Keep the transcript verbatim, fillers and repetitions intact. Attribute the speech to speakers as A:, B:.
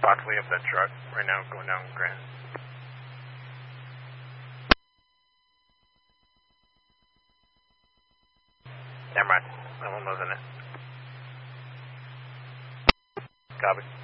A: Possibly up that truck right now, going down Grand. Never mind. No one was in it. Copy.